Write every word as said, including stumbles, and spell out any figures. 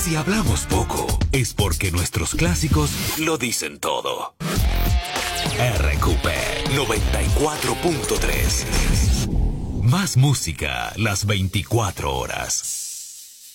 Si hablamos poco, es porque nuestros clásicos lo dicen todo. R Q P noventa y cuatro punto tres. Más música las veinticuatro horas.